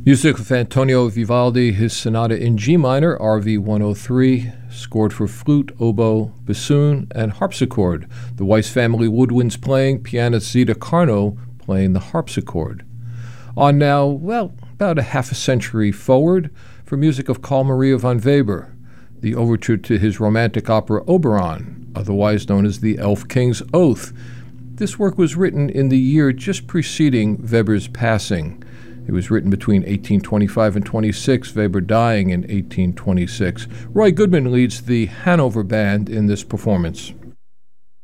Music of Antonio Vivaldi, his Sonata in G minor, RV 103, scored for flute, oboe, bassoon, and harpsichord. The Weiss family woodwinds playing, pianist Zita Carno playing the harpsichord. On now, about a half a century forward, for music of Carl Maria von Weber, the overture to his romantic opera Oberon, otherwise known as The Elf King's Oath. This work was written in the year just preceding Weber's passing. It was written between 1825 and 26, Weber dying in 1826. Roy Goodman leads the Hanover Band in this performance.